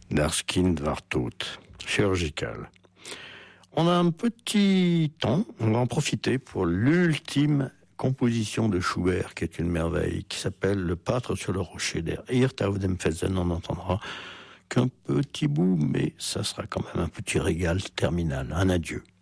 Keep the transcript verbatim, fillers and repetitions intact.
Das Kind war tot, chirurgical. On a un petit temps, on va en profiter pour l'ultime composition de Schubert, qui est une merveille, qui s'appelle Le Pâtre sur le rocher der Hirt auf dem Felsen. On n'entendra qu'un petit bout, mais ça sera quand même un petit régal terminal. Un adieu.